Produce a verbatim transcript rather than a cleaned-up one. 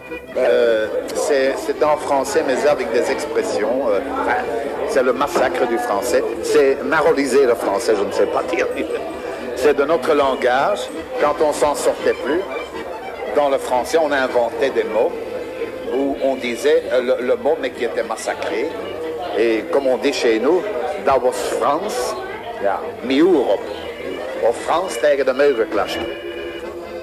Euh, c'est en français, mais avec des expressions. Euh, enfin, c'est le massacre du français. C'est maroliser le français, je ne sais pas dire. C'est de notre langage. Quand on s'en sortait plus, dans le français, on inventait des mots où on disait le, le mot, mais qui était massacré. Et comme on dit chez nous, dat was Frans, ja, mi Europe. Of Frans tegen de muur geklasje.